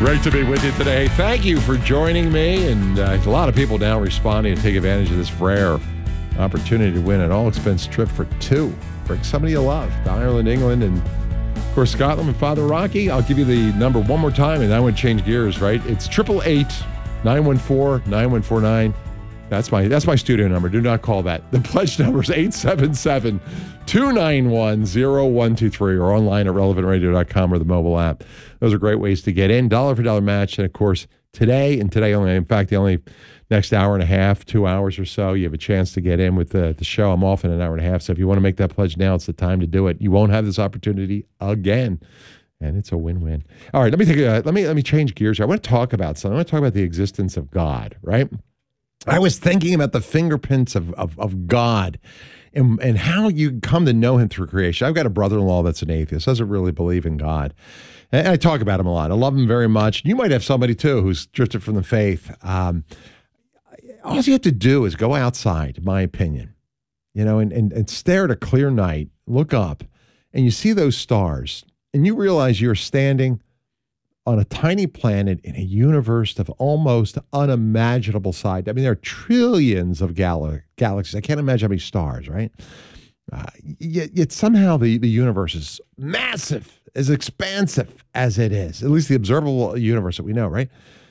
Great to be with you today. Thank you for joining me. And a lot of people now responding to take advantage of this rare opportunity to win an all-expense trip for two. Bring somebody you love to Ireland, England, and, of course, Scotland with Father Rocky. I'll give you the number one more time, and I would change gears, right? It's 888-914-9149. That's my studio number. Do not call that. The pledge number is 877-291-0123 or online at relevantradio.com or the mobile app. Those are great ways to get in. Dollar for dollar match. And, of course, today only, in fact, the only next hour and a half, 2 hours or so, you have a chance to get in with the show. I'm off in an hour and a half. So if you want to make that pledge now, it's the time to do it. You won't have this opportunity again. And it's a win-win. All right, let me change gears here. I want to talk about something. I want to talk about the existence of God, right? I was thinking about the fingerprints of God and how you come to know him through creation. I've got a brother-in-law that's an atheist, doesn't really believe in God. And I talk about him a lot. I love him very much. You might have somebody, too, who's drifted from the faith. All you have to do is go outside, in my opinion, and stare at a clear night, look up, and you see those stars, and you realize you're standing on a tiny planet in a universe of almost unimaginable size. I mean, there are trillions of galaxies. I can't imagine how many stars, right? Yet somehow the universe is massive, as expansive as it is, at least the observable universe that we know, right?